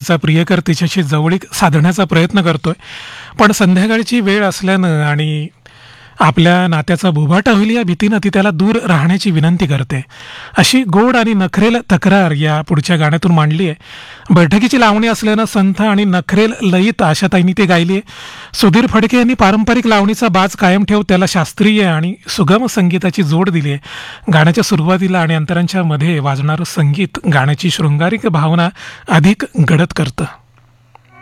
तिचा प्रियकर तिच्याशी जवळीक साधण्याचा प्रयत्न करतोय. पण संध्याकाळची वेळ असल्यानं आणि आपल्या नात्याचा बोभाटा होईल या भीतीनं ती त्याला दूर राहण्याची विनंती करते. अशी गोड आणि नखरेल तक्रार या पुढच्या गाण्यातून मांडली आहे. बैठकीची लावणी असल्यानं संथ आणि नखरेल लयीत आशाताईंनी ते गायली आहे. सुधीर फडके यांनी पारंपरिक लावणीचा बाज कायम ठेवून त्याला शास्त्रीय आणि सुगम संगीताची जोड दिली आहे. गाण्याच्या सुरुवातीला आणि अंतरांच्या मध्ये वाजणारं संगीत गाण्याची शृंगारिक भावना अधिक गडद करतं.